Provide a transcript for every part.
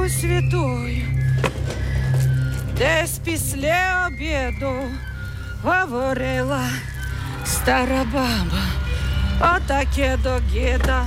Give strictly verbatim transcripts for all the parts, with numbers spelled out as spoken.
святую. Десь після обіду говорила стара баба. Отаке до гіда.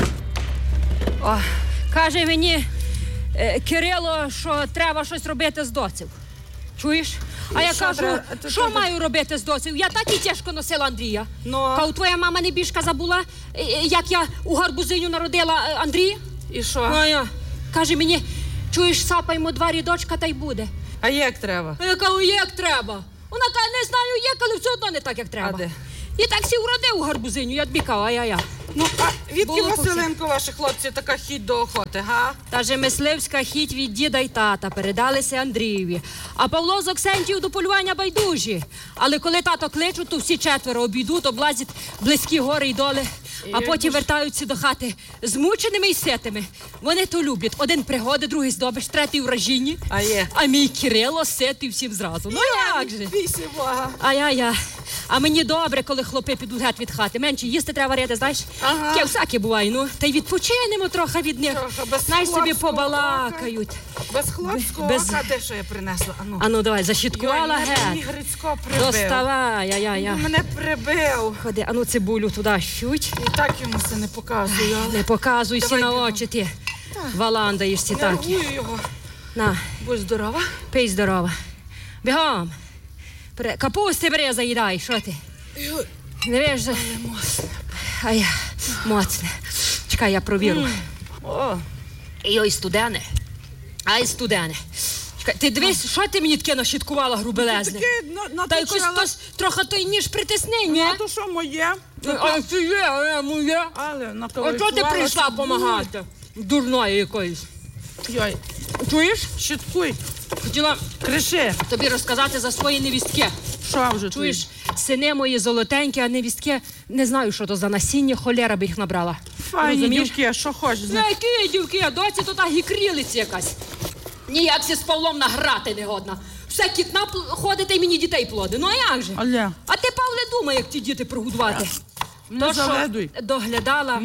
О, каже мені е, Кирило, що треба щось робити з доців. Чуєш? А І я що кажу, треба? Ти- що ти- маю робити з доців? Я так і тяжко носила Андрія. Ну? Кажу, твоя мама небіжка забула, е, е, як я у гарбузиню народила е, Андрія? І що? А я. Каже мені, чуєш, сапаємо два рядочка, та й буде. А як треба? А я кажу, як треба. Вона каже, не знаю як, але все одно не так, як треба. А де? І так всі уродив у гарбузиню, я тобі кажу, ай-яй-яй. Ну, а відки, Було Василенко, ваші хлопці, така хіть до охоти, га? Та же мисливська хіть від діда й тата передалися Андрієві. А Павло з Оксентією до полювання байдужі. Але коли тато кличуть, то всі четверо обійдуть, облазять близькі гори й доли, а потім вертаються до хати змученими й ситими. Вони то люблять. Один пригоди, другий здобич, третій вражінні. А є? А мій Кирило ситий всім зразу. Ну як же? Бійся Бога. Ай-яй-яй. А мені добре, коли хлопи підуть геть від хати. Менше їсти треба варити, знаєш? Ага. Таке всяке буває, ну. Та й відпочинемо трохи від них. Трохи без Знаєш, собі хлопського побалакають. Без хлопського Без- ока, де що я принесла? Ану. А ну давай, защіткувала Йой, мене геть. Грицько прибив. Доставай, ай-яй-яй. Мене прибив. Ходи, а ну цибулю туди щуть. І так йому це не показую. але Не показуйся Давай на бігом. очі ти. Валандаєшся так. Нервую його. На, Будь здорова. пий здорова. Бігом. Бери- Капусти бери, заїдай, що ти? Йой, Не віж? за- моцне. А я, моцне. Чекай, я провірю. О, Йой, студене. Ай, студене. Чекай, ти дивись, що ти мені таке нашіткувала грубелезне? таке на- Та якось наточила. тось, трохи той ніж притисни, ні? А то що моє? А це є, а моє. Але А наколочувала. чого ти прийшла допомагати? Дурної якоїсь. Йой, Чуєш? щиткуй. Хотіла Криши. тобі розказати за свої невістки. Що вже Чуєш, сини мої золотенькі, а невістки, не знаю, що то за насіння, холера би їх набрала. Файні Розумієш? дівки, що хочеш з Ну, них? які дівки, а доці то та гікрілиця якась. Ніяк сі з Павлом награти не годна. Все кітна пл- ходить і мені дітей плоди. Ну а як же? Але. А ти, Павле, думай, як ті діти прогодувати. Не То, що заведуй. доглядала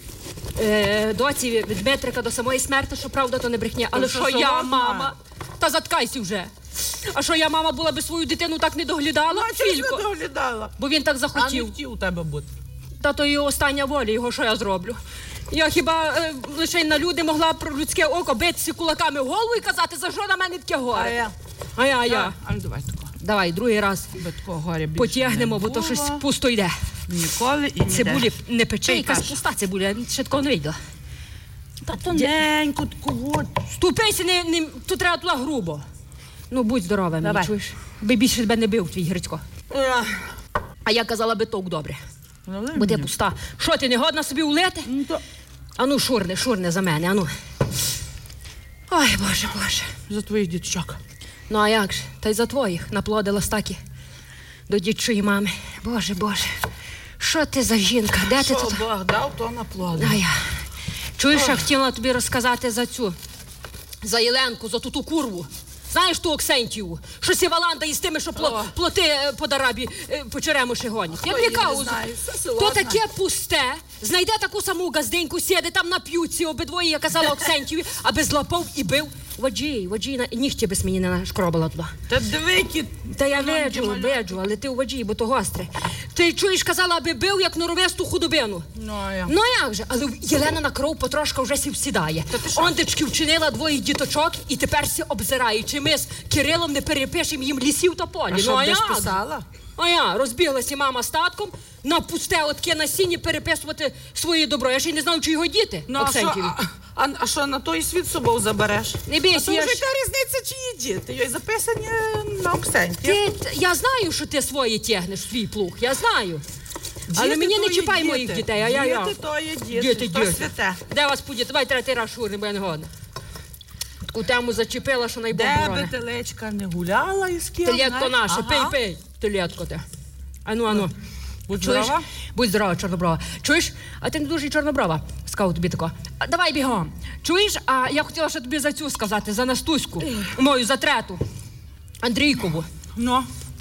е, доці від Дмитрика до самої смерти, що правда, то не брехня. Але що, що що я, вона? мама, та заткайся вже. А що я, мама, була би свою дитину так не доглядала? А чого ж Філько. не доглядала? Бо він так А не захотів. хотів у тебе бути. Та то і остання воля його, що я зроблю. Я хіба е, лише на люди могла про людське око битися кулаками в голову і казати, за що на мене таке горе? А я? А я, а я. А ну давай тако. Давай, другий раз Би такого горя більше потягнемо, не бо то було. щось пусто йде. Ніколи і ніде. Цибулі не пече, Пий якась кашу. пуста цибуля, я ще такого не виділа. Та тоненько, таку от. Ступайся, не, не, тут треба туди грубо. Ну, будь здорова, мені, Давай. чуєш? Би більше тебе не бив, твій Грицько. Ех, А я казала би товк добре, налий бо ти мені. пуста. Що, ти не годна собі улити? Ну, то Ану, шурне, шурне за мене, ану. Ой, Боже, Боже. за твоїх діточок. Ну, а як же? Та й за твоїх наплодила стаки до дідчої мами. Боже, Боже. Що ти за жінка? Де ти Що тут? Бог дав, то наплодив. А я. Чуєш, я хотіла тобі розказати за цю, за Єленку, за ту ту курву. Знаєш ту Оксентію? Що Сіваланда із тими, що пло, О. плоти е, по дарабі е, по черемуші гонять. Я Хто тобі її не кажу, знає? Все село то знає. таке пусте, знайде таку саму газденьку, сіде там на п'юці, обидвоє, я казала Оксентію, аби злапав і бив. Воджі, воджі, на- нігті без мені не нашкробила туди. Та диви, які... Та я маленькі виджу, малюнки. виджу, але ти у воджі, бо то гостре. Ти чуєш, казала, аби бив, як норовисту худобину. Ну, а я. Ну як же, але Єлена на кров потрошка вже сів сідає. Та ти що? Ондечки вчинила двоє діточок і тепер сі обзирає, чи ми з Кирилом не перепишемо їм лісів та полі. А ну що, а десь як? писала? А я, розбіглася мама з татком, на пусте отке насіння переписувати своє добро. Я ще й не знаю, чи його діти, Ну, а що, Оксентіві. а, а, а що, на той світ з собою забереш? Не А бійся, то я вже ж... яка різниця, чиї діти? Йой записані на Оксенті. Ти, я знаю, що ти своє тягнеш, свій плуг, я знаю. Але Діти мені не то є чіпай діти. моїх дітей, а я, я. Діти то є діти, Діти, то діти. святе. Де вас подіти? Давай третій раз шурни, бо я не годна. Таку тему зачепила, що найбог Де би борони. телечка не гуляла і з ким, Телятко знаєш? наше, Ага. пий, пий, телятко те. Ану, ану. Будь Чуєш? здорова. Будь здорова, чорноброва. Чуєш? А ти не дуже й чорноброва, сказав тобі тако. А, давай бігом. Чуєш? А я хотіла ще тобі за цю сказати, за Настуську. Мою, за трету. Андрійкову. Ну, Ти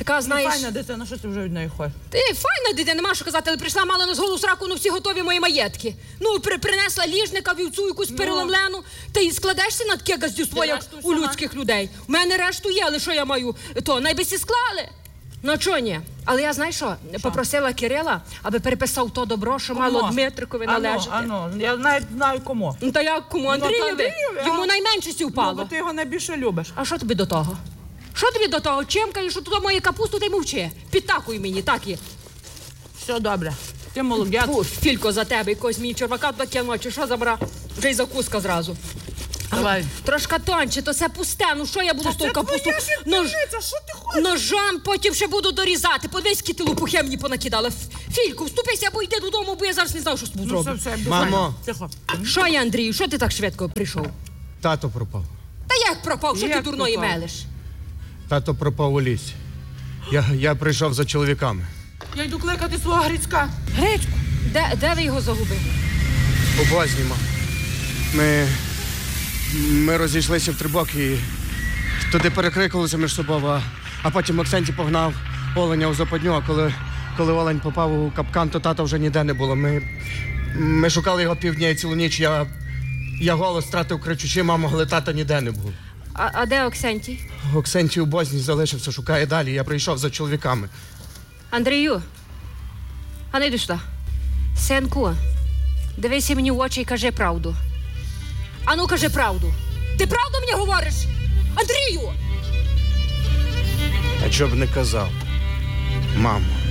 Така, знаєш... Файна дитина, що ти вже від неї хочеш? Ти файна дитина, нема що казати, але прийшла, мала на зголу сраку, ну всі готові мої маєтки. Ну, при, принесла ліжника, вівцю, якусь Ну. переломлену. Ти і складешся на таке газдюство, як решту у сама. людських людей. У мене решту є, але що я маю? То, найби сі склали. Ну, чого ні? Але я, знаєш що, попросила Кирила, аби переписав то добро, що мало Кому? Дмитрикові Ану, належати. ану, я навіть знаю кому. Ну, та як кому? Ну, та Андрієві? Андрієві, а? Йому найменше сі Ну, впало. бо ти його найбільше любиш. А що тобі до того? Що тобі до того? Чимкаєш, що туди моє капусту, ти мовчи. Підтакуй мені, так є. Все добре. Ти молодець. Фу, Філько за тебе, якось мені червака туди кинула, чи що забра? Вже й закуска зразу. Давай. Трошка тонче, то це пусте. Ну що я буду з Це тою капусту? твоя Нож... житниця, що ти хочеш? Ножом потім ще буду дорізати. Подивись, які ти лопухи мені понакидала. Ф- Фільку, вступися або йди додому, бо я зараз не знав, що з тобою Ну, все, зроблю. все, буде Мамо. файно. Тихо. Що я, Андрію, що ти так швидко прийшов? Тато пропав. Та як пропав? Що ти Як дурної пропав? мелиш? Тато пропав у лісі. Я, я прийшов за чоловіками. Я йду кликати свого Грицька. Гречку. Де, де ви його загубили? У Бозні, мам. Ми. Ми розійшлися в трибок і туди перекрикувалися між собою, а, а потім Оксенті погнав оленя у западню, а коли, коли олень попав у капкан, то тата вже ніде не було. Ми, ми шукали його півдня і цілу ніч. Я, я голос втратив, кричучи, мамо, але тата ніде не було. А, а де Оксентій? Оксенті у Бозні залишився, шукає далі. Я прийшов за чоловіками. Андрію, а не йди сюди. Синку, дивися мені в очі і кажи правду. Ану, кажи правду. Ти правду мені говориш? Андрію! А чого б не казав, мамо?